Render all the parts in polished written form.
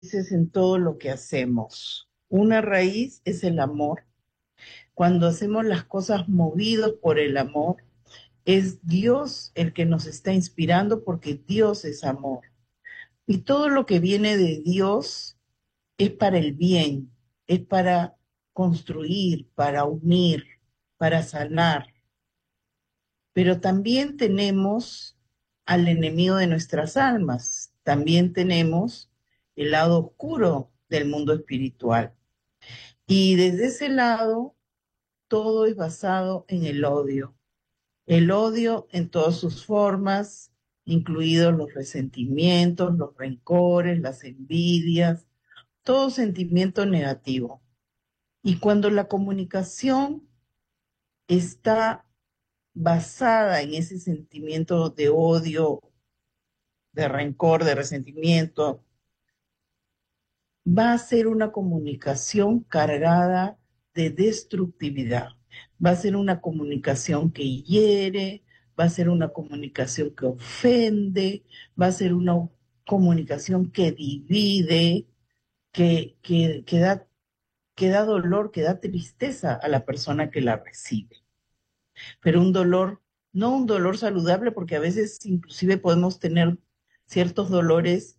raíces en todo lo que hacemos. Una raíz es el amor. Cuando hacemos las cosas movidos por el amor, es Dios el que nos está inspirando porque Dios es amor. Y todo lo que viene de Dios es para el bien, es para construir, para unir, para sanar. Pero también tenemos al enemigo de nuestras almas, también tenemos el lado oscuro del mundo espiritual. Y desde ese lado, todo es basado en el odio en todas sus formas, incluidos los resentimientos, los rencores, las envidias, todo sentimiento negativo. Y cuando la comunicación está basada en ese sentimiento de odio, de rencor, de resentimiento, va a ser una comunicación cargada de destructividad. Va a ser una comunicación que hiere, va a ser una comunicación que ofende, va a ser una comunicación que divide, que da dolor, que da tristeza a la persona que la recibe. Pero un dolor, no un dolor saludable, porque a veces inclusive podemos tener ciertos dolores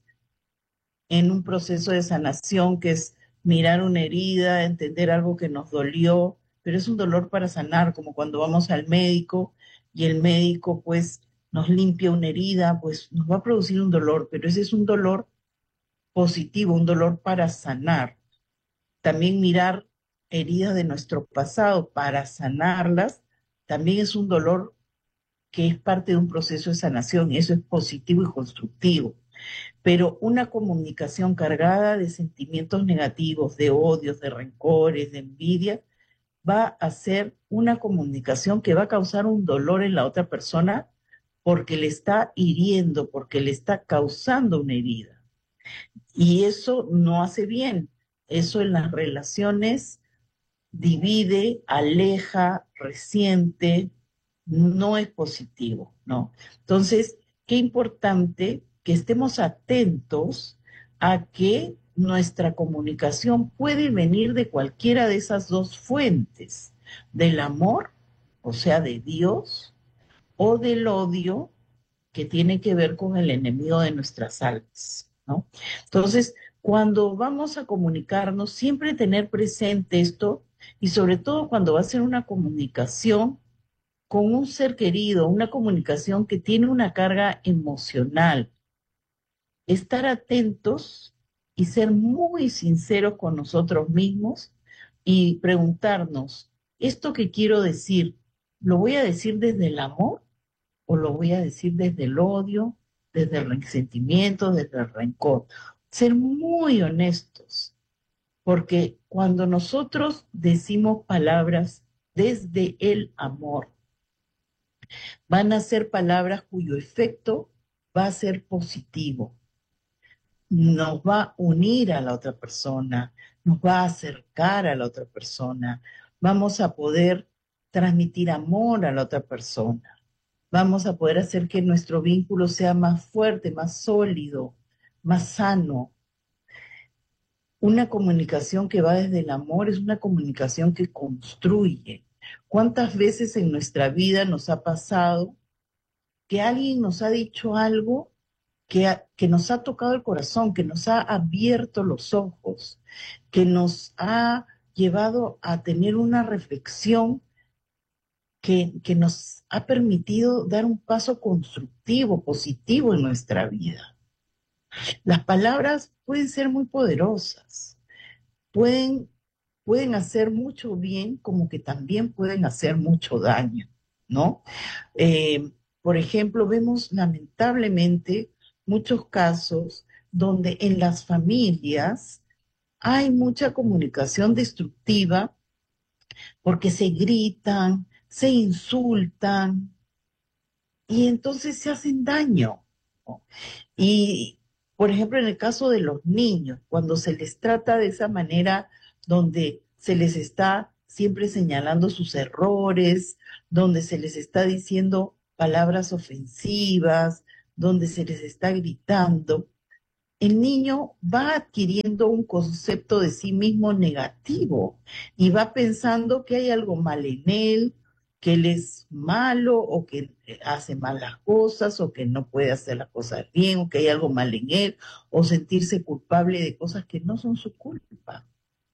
en un proceso de sanación, que es mirar una herida, entender algo que nos dolió, pero es un dolor para sanar, como cuando vamos al médico y el médico pues nos limpia una herida, pues nos va a producir un dolor, pero ese es un dolor positivo, un dolor para sanar. También mirar heridas de nuestro pasado para sanarlas, también es un dolor que es parte de un proceso de sanación, y eso es positivo y constructivo. Pero una comunicación cargada de sentimientos negativos, de odios, de rencores, de envidia, va a ser una comunicación que va a causar un dolor en la otra persona porque le está hiriendo, porque le está causando una herida. Y eso no hace bien. Eso en las relaciones divide, aleja, resiente, no es positivo, ¿no? Entonces, qué importante que estemos atentos a que nuestra comunicación puede venir de cualquiera de esas dos fuentes, del amor, o sea, de Dios, o del odio, que tiene que ver con el enemigo de nuestras almas, ¿no? Entonces, cuando vamos a comunicarnos, siempre tener presente esto, y sobre todo cuando va a ser una comunicación con un ser querido, una comunicación que tiene una carga emocional, estar atentos y ser muy sinceros con nosotros mismos y preguntarnos, ¿esto que quiero decir, lo voy a decir desde el amor o lo voy a decir desde el odio, desde el resentimiento, desde el rencor? Ser muy honestos, porque cuando nosotros decimos palabras desde el amor, van a ser palabras cuyo efecto va a ser positivo, nos va a unir a la otra persona, nos va a acercar a la otra persona, vamos a poder transmitir amor a la otra persona, vamos a poder hacer que nuestro vínculo sea más fuerte, más sólido, más sano. Una comunicación que va desde el amor es una comunicación que construye. ¿Cuántas veces en nuestra vida nos ha pasado que alguien nos ha dicho algo que nos ha tocado el corazón, que nos ha abierto los ojos, que nos ha llevado a tener una reflexión que nos ha permitido dar un paso constructivo, positivo en nuestra vida? Las palabras pueden ser muy poderosas, pueden, pueden hacer mucho bien como que también pueden hacer mucho daño, ¿no? Eh, por ejemplo, vemos lamentablemente muchos casos donde en las familias hay mucha comunicación destructiva porque se gritan, se insultan y entonces se hacen daño, ¿no? Y, por ejemplo, en el caso de los niños, cuando se les trata de esa manera donde se les está siempre señalando sus errores, donde se les está diciendo palabras ofensivas, donde se les está gritando, el niño va adquiriendo un concepto de sí mismo negativo y va pensando que hay algo mal en él, que él es malo o que hace malas cosas o que no puede hacer las cosas bien o que hay algo mal en él o sentirse culpable de cosas que no son su culpa.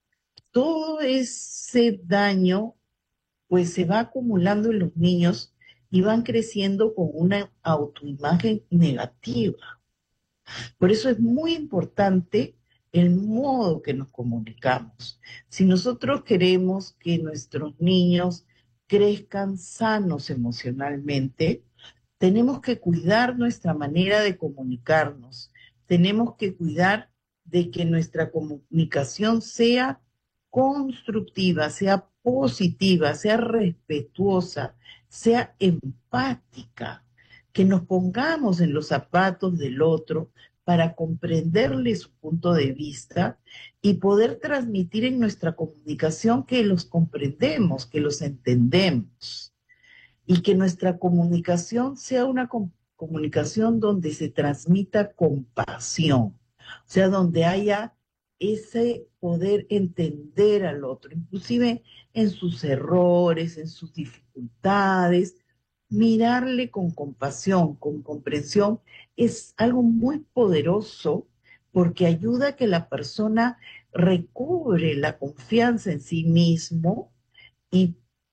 Todo ese daño pues se va acumulando en los niños y van creciendo con una autoimagen negativa. Por eso es muy importante el modo que nos comunicamos. Si nosotros queremos que nuestros niños crezcan sanos emocionalmente, tenemos que cuidar nuestra manera de comunicarnos. Tenemos que cuidar de que nuestra comunicación sea constructiva, sea positiva, sea respetuosa, sea empática, que nos pongamos en los zapatos del otro para comprenderle su punto de vista y poder transmitir en nuestra comunicación que los comprendemos, que los entendemos y que nuestra comunicación sea una comunicación donde se transmita compasión, o sea, donde haya ese poder entender al otro, inclusive en sus errores, en sus dificultades, mirarle con compasión, con comprensión, es algo muy poderoso porque ayuda a que la persona recobre la confianza en sí mismo y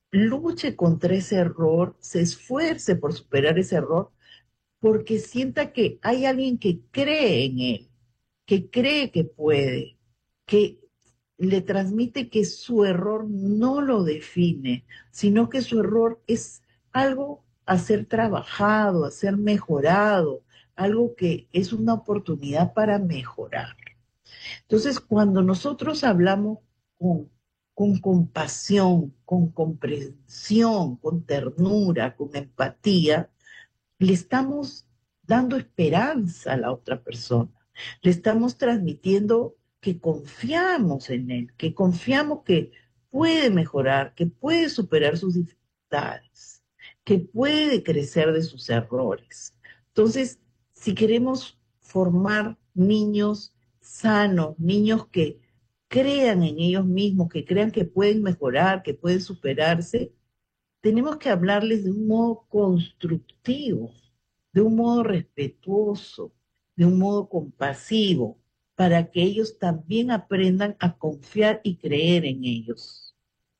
luche contra ese error, se esfuerce por superar ese error, porque sienta que hay alguien que cree en él, que cree que puede, que le transmite que su error no lo define, sino que su error es algo a ser trabajado, a ser mejorado, algo que es una oportunidad para mejorar. Entonces, cuando nosotros hablamos con, con compasión, con comprensión, con ternura, con empatía, le estamos dando esperanza a la otra persona. Le estamos transmitiendo que confiamos en él, que confiamos que puede mejorar, que puede superar sus dificultades, que puede crecer de sus errores. Entonces, si queremos formar niños sanos, niños que crean en ellos mismos, que crean que pueden mejorar, que pueden superarse, tenemos que hablarles de un modo constructivo, de un modo respetuoso, de un modo compasivo, para que ellos también aprendan a confiar y creer en ellos.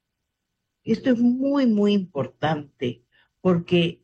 Esto es muy, muy importante porque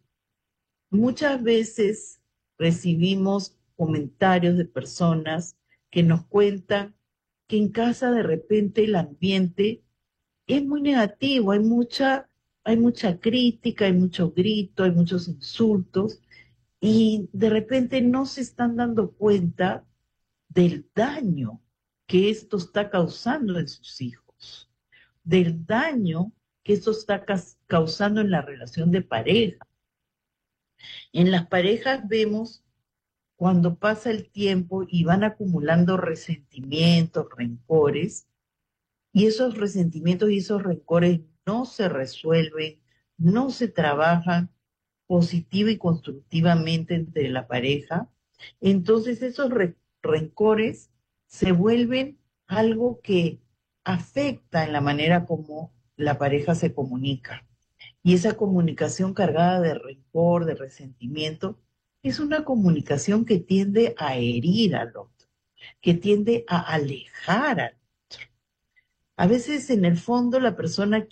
muchas veces recibimos comentarios de personas que nos cuentan que en casa de repente el ambiente es muy negativo, hay mucha crítica, hay mucho grito, hay muchos insultos, y de repente no se están dando cuenta del daño que esto está causando en sus hijos, del daño que esto está causando en la relación de pareja. En las parejas vemos cuando pasa el tiempo y van acumulando resentimientos, rencores, y esos resentimientos y esos rencores no se resuelven, no se trabajan positiva y constructivamente entre la pareja, entonces esos rencores se vuelven algo que afecta en la manera como la pareja se comunica. Y esa comunicación cargada de rencor, de resentimiento, es una comunicación que tiende a herir al otro, que tiende a alejar al otro. A veces en el fondo la persona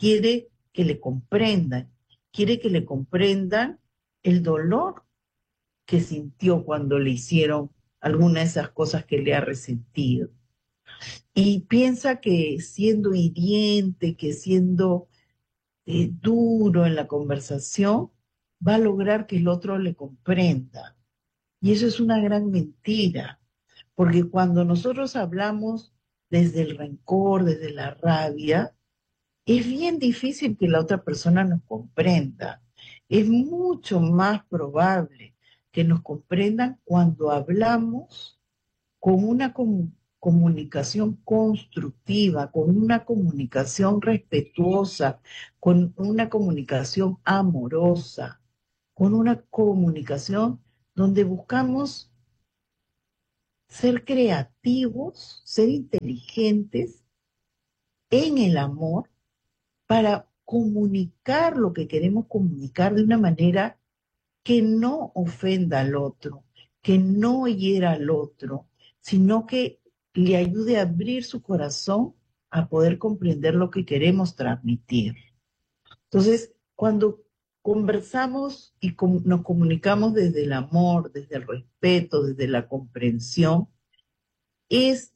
quiere que le comprendan el dolor que sintió cuando le hicieron alguna de esas cosas que le ha resentido. Y piensa que siendo hiriente, que siendo duro en la conversación, va a lograr que el otro le comprenda. Y eso es una gran mentira, porque cuando nosotros hablamos desde el rencor, desde la rabia, es bien difícil que la otra persona nos comprenda. Es mucho más probable que nos comprendan cuando hablamos con una comunicación constructiva, con una comunicación respetuosa, con una comunicación amorosa, con una comunicación donde buscamos ser creativos, ser inteligentes en el amor para comunicar lo que queremos comunicar de una manera que no ofenda al otro, que no hiera al otro, sino que le ayude a abrir su corazón a poder comprender lo que queremos transmitir. Entonces, cuando conversamos y nos comunicamos desde el amor, desde el respeto, desde la comprensión, es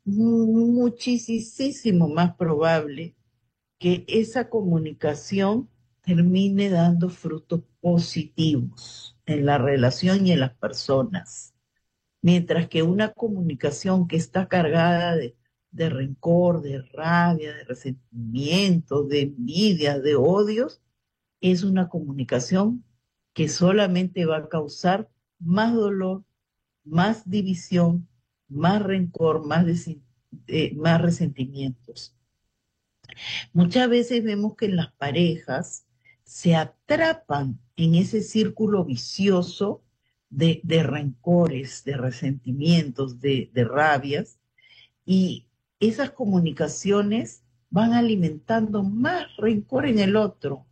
muchísimo más probable que esa comunicación termine dando frutos positivos en la relación y en las personas. Mientras que una comunicación que está cargada de rencor, de rabia, de resentimiento, de envidia, de odios, es una comunicación que solamente va a causar más dolor, más división, más rencor, más resentimientos. Muchas veces vemos que en las parejas se atrapan en ese círculo vicioso de rencores, de resentimientos, de rabias, y esas comunicaciones van alimentando más rencor en el otro.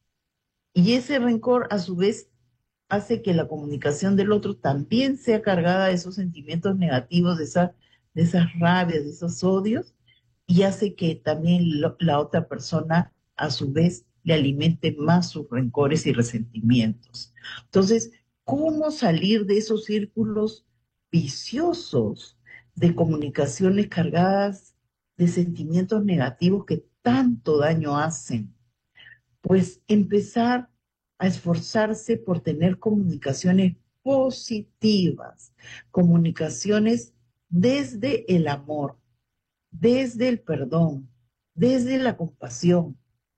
Y ese rencor a su vez hace que la comunicación del otro también sea cargada de esos sentimientos negativos, de esas rabias, de esos odios, y hace que también la otra persona a su vez le alimente más sus rencores y resentimientos. Entonces, ¿cómo salir de esos círculos viciosos de comunicaciones cargadas de sentimientos negativos que tanto daño hacen? Pues empezar a esforzarse por tener comunicaciones positivas, comunicaciones desde el amor, desde el perdón, desde la compasión,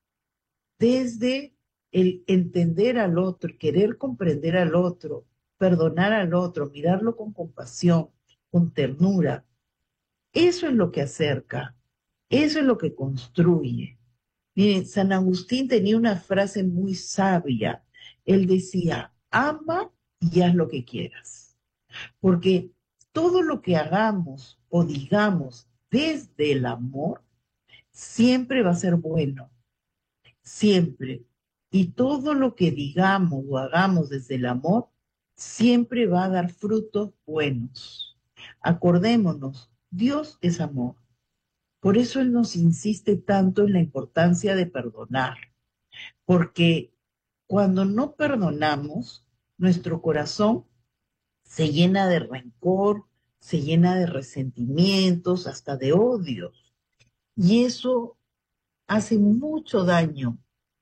desde el entender al otro, querer comprender al otro, perdonar al otro, mirarlo con compasión, con ternura. Eso es lo que acerca, eso es lo que construye. Miren, San Agustín tenía una frase muy sabia. Él decía, ama y haz lo que quieras. Porque todo lo que hagamos o digamos desde el amor siempre va a ser bueno, siempre. Y todo lo que digamos o hagamos desde el amor siempre va a dar frutos buenos. Acordémonos, Dios es amor. Por eso Él nos insiste tanto en la importancia de perdonar. Porque cuando no perdonamos, nuestro corazón se llena de rencor, se llena de resentimientos, hasta de odios. Y eso hace mucho daño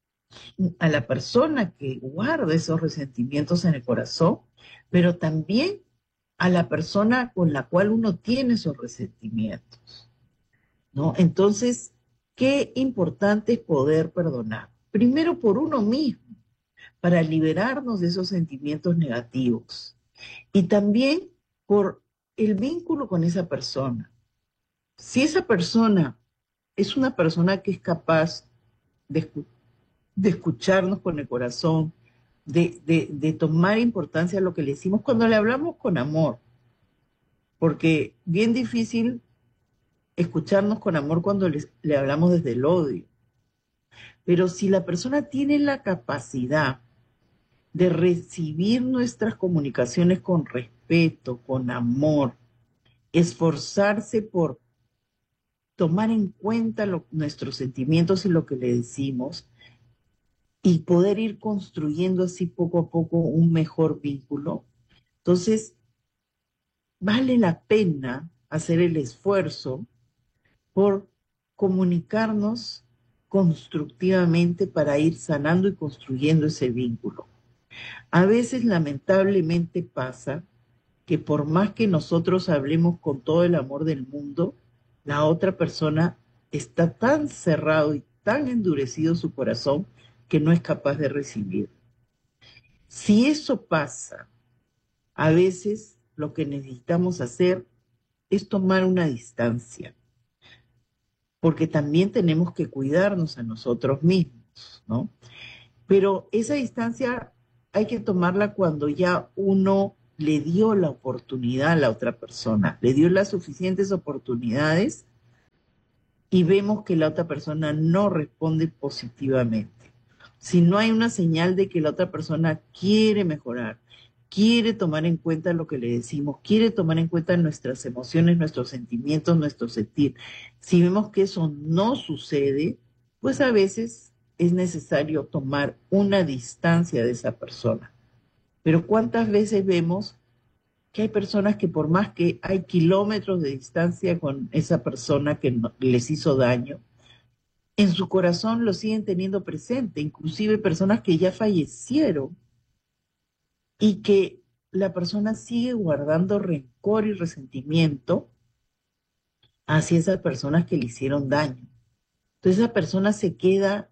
a la persona que guarda esos resentimientos en el corazón, pero también a la persona con la cual uno tiene esos resentimientos, ¿no? Entonces, qué importante es poder perdonar. Primero por uno mismo, para liberarnos de esos sentimientos negativos. Y también por el vínculo con esa persona. Si esa persona es una persona que es capaz de, de escucharnos con el corazón, de tomar importancia a lo que le decimos cuando le hablamos con amor, porque bien difícil escucharnos con amor cuando le hablamos desde el odio. Pero si la persona tiene la capacidad de recibir nuestras comunicaciones con respeto, con amor, esforzarse por tomar en cuenta nuestros sentimientos y lo que le decimos y poder ir construyendo así poco a poco un mejor vínculo. Entonces, vale la pena hacer el esfuerzo por comunicarnos constructivamente para ir sanando y construyendo ese vínculo. A veces, lamentablemente, pasa que por más que nosotros hablemos con todo el amor del mundo, la otra persona está tan cerrado y tan endurecido su corazón que no es capaz de recibir. Si eso pasa, a veces lo que necesitamos hacer es tomar una distancia, porque también tenemos que cuidarnos a nosotros mismos, ¿no? Pero esa distancia hay que tomarla cuando ya uno le dio la oportunidad a la otra persona, le dio las suficientes oportunidades y vemos que la otra persona no responde positivamente. Si no hay una señal de que la otra persona quiere mejorar, quiere tomar en cuenta lo que le decimos, quiere tomar en cuenta nuestras emociones, nuestros sentimientos, nuestro sentir, si vemos que eso no sucede, pues a veces es necesario tomar una distancia de esa persona. Pero ¿cuántas veces vemos que hay personas que por más que hay kilómetros de distancia con esa persona que les hizo daño, en su corazón lo siguen teniendo presente, inclusive personas que ya fallecieron y que la persona sigue guardando rencor y resentimiento hacia esas personas que le hicieron daño? Entonces esa persona se queda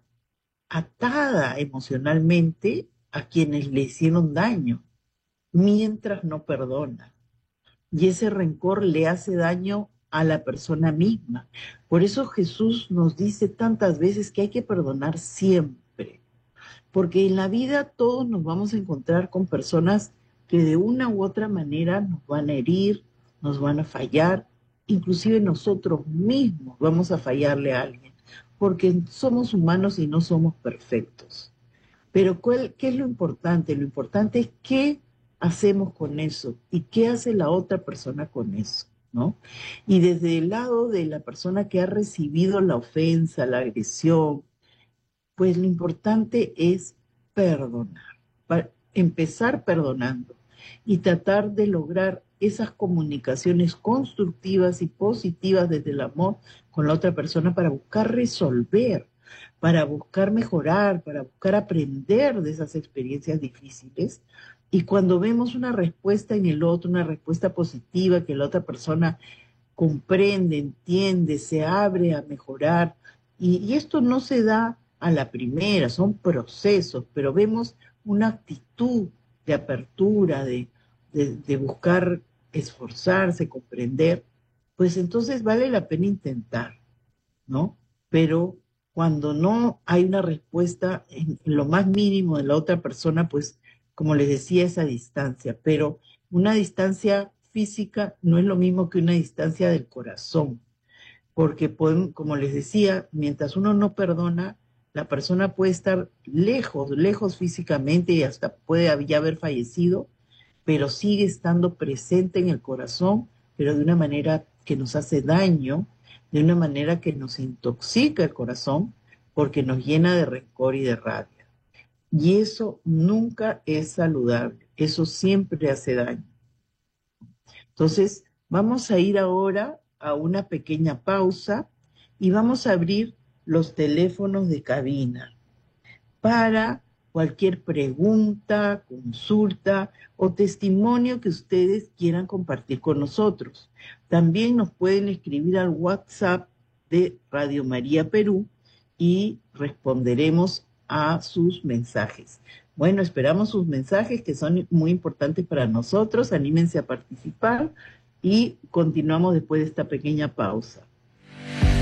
atada emocionalmente a quienes le hicieron daño, mientras no perdona. Y ese rencor le hace daño a la persona misma. Por eso Jesús nos dice tantas veces que hay que perdonar siempre, porque en la vida todos nos vamos a encontrar con personas que de una u otra manera nos van a herir, nos van a fallar, inclusive nosotros mismos vamos a fallarle a alguien, porque somos humanos y no somos perfectos. Pero ¿qué es lo importante? Lo importante es qué hacemos con eso y qué hace la otra persona con eso, ¿no? Y desde el lado de la persona que ha recibido la ofensa, la agresión, pues lo importante es perdonar, empezar perdonando y tratar de lograr esas comunicaciones constructivas y positivas desde el amor con la otra persona para buscar resolver, para buscar mejorar, para buscar aprender de esas experiencias difíciles. Y cuando vemos una respuesta en el otro, una respuesta positiva, que la otra persona comprende, entiende, se abre a mejorar. Y esto no se da a la primera, son procesos, pero vemos una actitud de apertura, de buscar esforzarse, comprender, pues entonces vale la pena intentar, ¿no? Pero cuando no hay una respuesta en lo más mínimo de la otra persona, pues como les decía, esa distancia, pero una distancia física no es lo mismo que una distancia del corazón, porque pueden, como les decía, mientras uno no perdona, la persona puede estar lejos, lejos físicamente y hasta puede ya haber fallecido, pero sigue estando presente en el corazón, pero de una manera que nos hace daño, de una manera que nos intoxica el corazón, porque nos llena de rencor y de rabia. Y eso nunca es saludable, eso siempre hace daño. Entonces, vamos a ir ahora a una pequeña pausa y vamos a abrir los teléfonos de cabina para cualquier pregunta, consulta o testimonio que ustedes quieran compartir con nosotros. También nos pueden escribir al WhatsApp de Radio María Perú y responderemos a sus mensajes. Bueno, esperamos sus mensajes que son muy importantes para nosotros. Anímense a participar y continuamos después de esta pequeña pausa.